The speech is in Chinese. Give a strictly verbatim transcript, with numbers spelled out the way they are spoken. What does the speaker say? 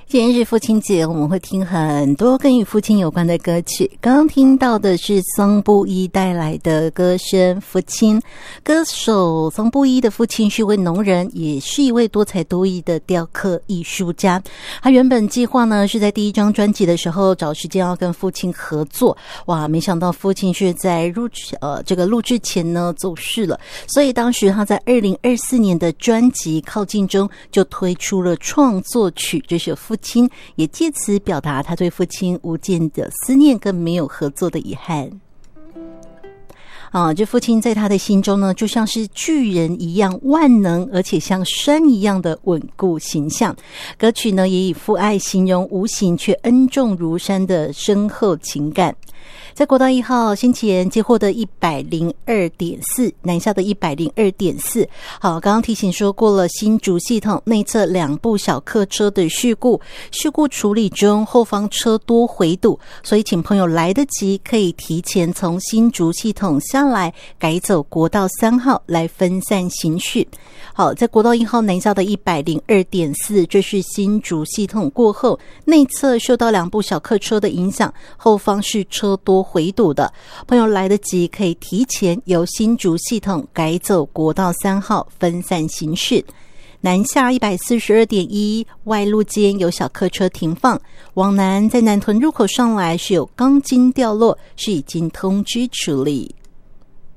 今天是父亲节，我们会听很多跟与父亲有关的歌曲。刚刚听到的是桑布伊带来的歌声《父亲》。歌手桑布伊的父亲是一位农人，也是一位多才多艺的雕刻艺术家。他原本计划呢是在第一张专辑的时候找时间要跟父亲合作，哇，没想到父亲是在录呃这个录制前呢走逝了，所以当时他在二零二四年的专辑《靠近》中就推出了创作曲这首《父亲》，也借此表达他对父亲无尽的思念跟没有合作的遗憾。啊，这父亲在他的心中呢，就像是巨人一样万能，而且像山一样的稳固形象。歌曲呢，也以父爱形容无形却恩重如山的深厚情感。在国道一号先前接获的一百零二点四，南下的一百零二点四。好，刚刚提醒说过了，新竹系统内侧两部小客车的事故，事故处理中，后方车多回堵，所以请朋友来得及可以提前从新竹系统下来，改走国道三号来分散行驶。好，在国道一号南下的一百零二点四，这是新竹系统过后，内侧受到两部小客车的影响，后方是车多回堵的，朋友来得及可以提前由新竹系统改走国道三号分散行驶。南下 一百四十二点一， 外路间有小客车停放，往南在南屯入口上来是有钢筋掉落，是已经通知处理。